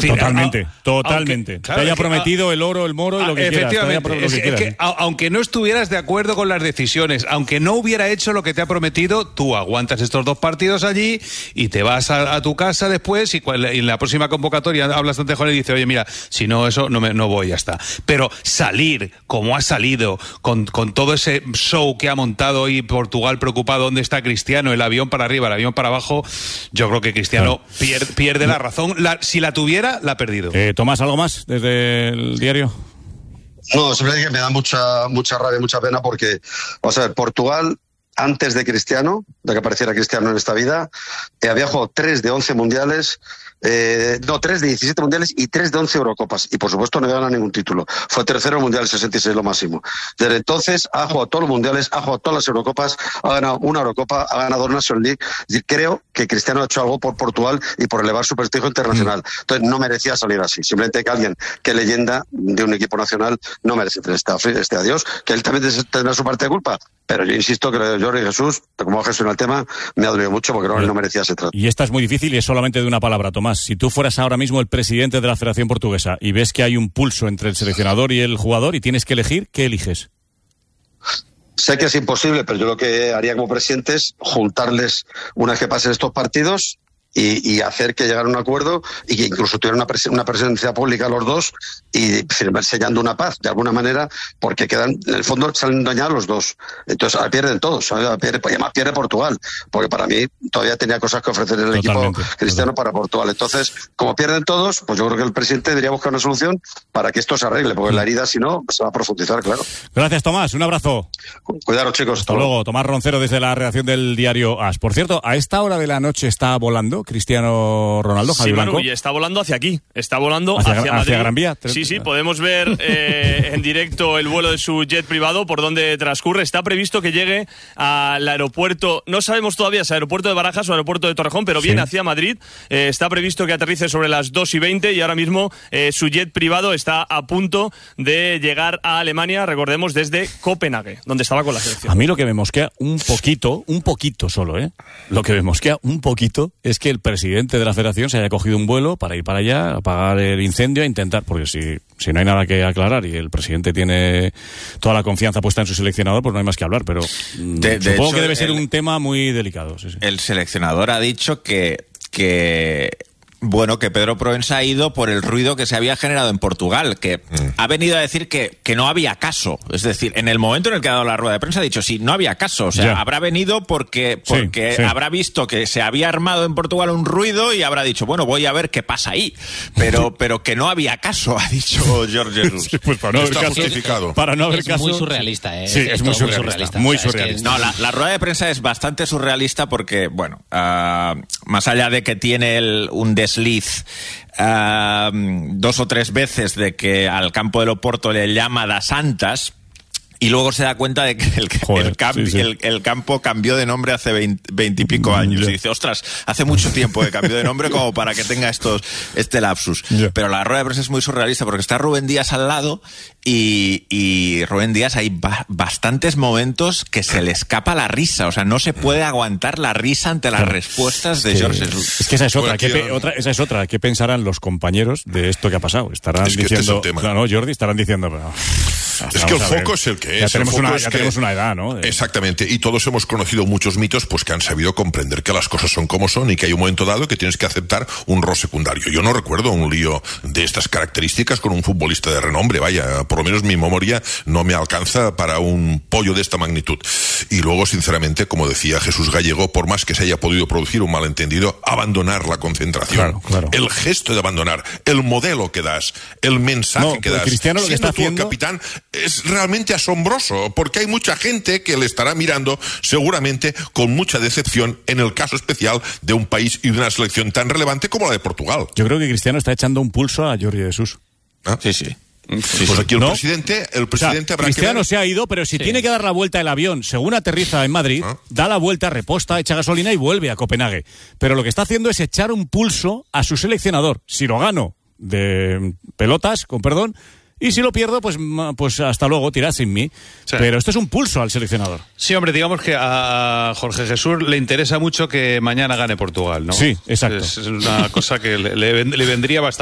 Totalmente. Claro, te haya prometido el oro, el moro y lo que quieras. Efectivamente. Es que aunque no estuvieras de acuerdo con las decisiones, aunque no hubiera hecho lo que te ha prometido, tú aguantas estos 2 partidos allí y te vas a tu casa después y en la próxima convocatoria hablas ante Juan y dices, oye, mira, si no eso no voy, ya está. Pero salir como ha salido, con todo ese show que ha montado y Portugal preocupado, ¿dónde está Cristiano? El avión para arriba, el avión para abajo, yo creo que Cristiano pierde la razón. Si la tuviera, la ha perdido. Tomás, ¿algo más desde el diario? No, simplemente que me da mucha rabia, mucha pena porque, vamos a ver, Portugal, antes de Cristiano, de que apareciera Cristiano en esta vida, había jugado 3 de 11 mundiales, 3 de 17 mundiales y 3 de 11 Eurocopas. Y por supuesto no gana ningún título. Fue tercero en el Mundial 66, lo máximo. Desde entonces ha jugado todos los mundiales, ha jugado todas las Eurocopas, ha ganado una Eurocopa, ha ganado 2 National League. Y creo que Cristiano ha hecho algo por Portugal y por elevar su prestigio internacional. Entonces no merecía salir así. Simplemente que alguien que leyenda de un equipo nacional no merece tener este adiós. Que él también tendrá su parte de culpa. Pero yo insisto que lo de Jordi Jesús, como gestiona el tema, me ha dolido mucho porque no merecía ese trato. Y esta es muy difícil y es solamente de una palabra, Tomás. Si tú fueras ahora mismo el presidente de la Federación Portuguesa y ves que hay un pulso entre el seleccionador y el jugador y tienes que elegir, ¿qué eliges? Sé que es imposible, pero yo lo que haría como presidente es juntarles una vez que pasen estos partidos y hacer que llegara a un acuerdo y que incluso tuvieran una presencia pública los dos y sellando una paz de alguna manera, porque quedan, en el fondo salen dañados los dos. Entonces ahora pierden todos, y además pierde Portugal, porque para mí todavía tenía cosas que ofrecer el equipo cristiano para Portugal. Entonces, como pierden todos, pues yo creo que el presidente debería buscar una solución para que esto se arregle, porque la herida, si no, se va a profundizar, claro. Gracias, Tomás, un abrazo. Cuidaros, chicos. Hasta luego. Tomás Roncero desde la redacción del diario AS. Por cierto, a esta hora de la noche está volando Cristiano Ronaldo, Javi Blanco. Y está volando hacia aquí, está volando hacia Madrid. Hacia Gran Vía. Sí, podemos ver en directo el vuelo de su jet privado por donde transcurre. Está previsto que llegue al aeropuerto, no sabemos todavía si aeropuerto de Barajas o aeropuerto de Torrejón, pero viene hacia Madrid. Está previsto que aterrice sobre las 2:20 y ahora mismo su jet privado está a punto de llegar a Alemania, recordemos, desde Copenhague, donde estaba con la selección. A mí lo que me mosquea un poquito solo, lo que me mosquea un poquito es que el presidente de la federación se haya cogido un vuelo para ir para allá, apagar el incendio, a intentar, porque si no hay nada que aclarar y el presidente tiene toda la confianza puesta en su seleccionador, pues no hay más que hablar, pero supongo que debe ser un tema muy delicado. Sí. El seleccionador ha dicho que Pedro Proença ha ido por el ruido que se había generado en Portugal, que ha venido a decir que no había caso. Es decir, en el momento en el que ha dado la rueda de prensa ha dicho, sí, no había caso. O sea, habrá venido porque habrá visto que se había armado en Portugal un ruido y habrá dicho, bueno, voy a ver qué pasa ahí. Pero que no había caso, ha dicho Jordi Jesús. Pues para no haber caso, justificado. Para no haber es caso. Muy surrealista, Sí, es muy surrealista. Muy surrealista. No, la rueda de prensa es bastante surrealista porque, más allá de que tiene un desliz 2 o 3 veces de que al campo del Oporto le llama das Santas y luego se da cuenta de que el campo cambió de nombre hace 20 y pico años. Y dice, ostras, hace mucho tiempo que cambió de nombre como para que tenga este lapsus. Pero la rueda de prensa es muy surrealista porque está Rubén Díaz al lado y Rubén Díaz hay bastantes momentos que se le escapa la risa. O sea, no se puede aguantar la risa ante las respuestas de Jordi Jesús. Es que esa es otra. ¿Qué pensarán los compañeros de esto que ha pasado? Estarán diciendo... Claro, Jordi, estarán diciendo... Es que el foco es el que es. Ya tenemos una edad, ¿no? Exactamente. Y todos hemos conocido muchos mitos pues que han sabido comprender que las cosas son como son y que hay un momento dado que tienes que aceptar un rol secundario. Yo no recuerdo un lío de estas características con un futbolista de renombre. Vaya, por lo menos mi memoria no me alcanza para un pollo de esta magnitud. Y luego, sinceramente, como decía Jesús Gallego, por más que se haya podido producir un malentendido, abandonar la concentración. Claro. El gesto de abandonar, el modelo que das, el mensaje que das. Cristiano lo que está haciendo... el capitán es realmente asombroso, porque hay mucha gente que le estará mirando seguramente con mucha decepción en el caso especial de un país y de una selección tan relevante como la de Portugal. Yo creo que Cristiano está echando un pulso a Jordi Jesús. Sí. Pues aquí el presidente habrá Cristiano que ver... se ha ido, pero si tiene que dar la vuelta el avión, según aterriza en Madrid, da la vuelta, reposta, echa gasolina y vuelve a Copenhague. Pero lo que está haciendo es echar un pulso a su seleccionador. Si lo gano de pelotas, con perdón, y si lo pierdo, pues hasta luego, tirad sin mí. Sí. Pero esto es un pulso al seleccionador. Sí, hombre, digamos que a Jorge Jesús le interesa mucho que mañana gane Portugal, ¿no? Sí, exacto. Es una cosa que le vendría bastante.